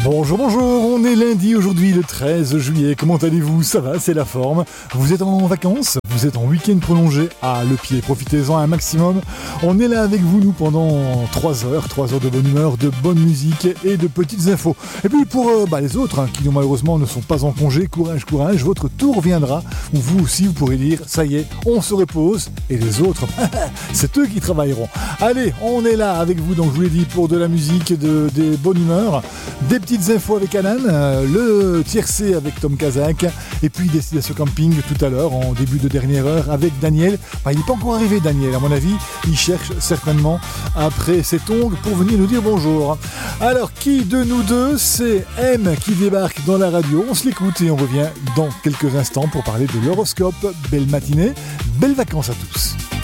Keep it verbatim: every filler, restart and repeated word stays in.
Bonjour, bonjour, on est lundi aujourd'hui le treize juillet, comment allez-vous? Ça va, c'est la forme. Vous êtes en vacances? Vous êtes en week-end prolongé? Ah, le pied, profitez-en un maximum. On est là avec vous, nous, pendant trois heures, trois heures de bonne humeur, de bonne musique et de petites infos. Et puis pour euh, bah, les autres, hein, qui malheureusement ne sont pas en congé, courage, courage, votre tour viendra, où vous aussi vous pourrez dire, ça y est, on se repose, et les autres, c'est eux qui travailleront. Allez, on est là avec vous, donc je vous l'ai dit, pour de la musique, de, des bonnes humeurs, des petites infos avec Anan, euh, le tiercé avec Tom Kazak, et puis Destination Camping tout à l'heure, en début de dernière heure, avec Daniel. Enfin, il n'est pas encore arrivé, Daniel, à mon avis, il cherche certainement après ses tongs pour venir nous dire bonjour. Alors, qui de nous deux, c'est M qui débarque dans la radio, on se l'écoute et on revient dans quelques instants pour parler de l'horoscope. Belle matinée, belles vacances à tous.